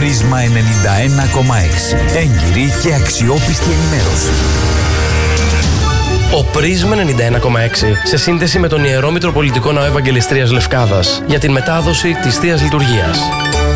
Πρίσμα 91,6. Έγκυρη και αξιόπιστη ενημέρωση. Ο Πρίσμα 91,6 σε σύνδεση με τον Ιερό Μητροπολιτικό Ναό Ευαγγελιστρίας Λευκάδας για την μετάδοση της Θείας Λειτουργίας.